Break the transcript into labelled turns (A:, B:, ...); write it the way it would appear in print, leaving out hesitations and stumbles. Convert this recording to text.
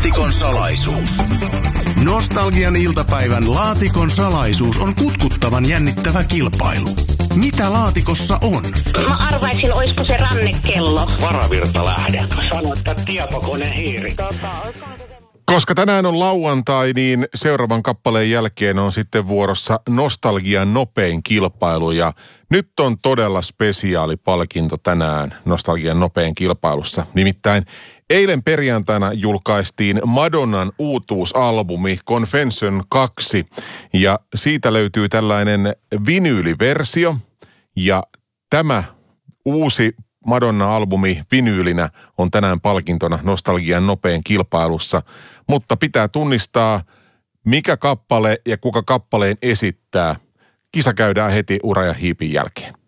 A: Laatikon salaisuus. Nostalgian iltapäivän Laatikon salaisuus on kutkuttavan jännittävä kilpailu. Mitä laatikossa on?
B: Mä arvaisin, olisiko se rannekello.
C: Varavirta lähde.
D: Sano, että tietokoneen hiiri.
E: Koska tänään on lauantai, niin seuraavan kappaleen jälkeen on sitten vuorossa Nostalgian nopein kilpailu. Ja nyt on todella spesiaalipalkinto tänään Nostalgian nopein kilpailussa. Nimittäin eilen perjantaina julkaistiin Madonnan uutuusalbumi Confession 2. Ja siitä löytyy tällainen vinyyliversio. Ja tämä uusi Madonna-albumi vinyylinä on tänään palkintona Nostalgian nopein kilpailussa, mutta pitää tunnistaa, mikä kappale ja kuka kappaleen esittää. Kisa käydään heti Ura ja Hiipin jälkeen.